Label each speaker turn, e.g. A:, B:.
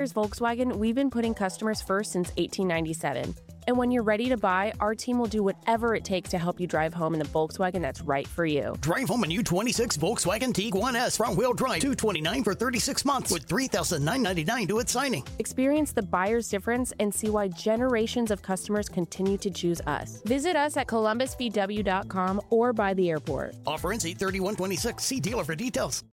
A: Backers Volkswagen, we've been putting customers first since 1897. And when you're ready to buy, our team will do whatever it takes to help you drive home in the Volkswagen that's right for you.
B: Drive home a new 26 Volkswagen Tiguan S front-wheel drive, $229 for 36 months with $3,999 due at signing.
A: Experience the buyer's difference and see why generations of customers continue to choose us. Visit us at columbusvw.com or by the airport.
B: Offer ends 8/31/26. See dealer for details.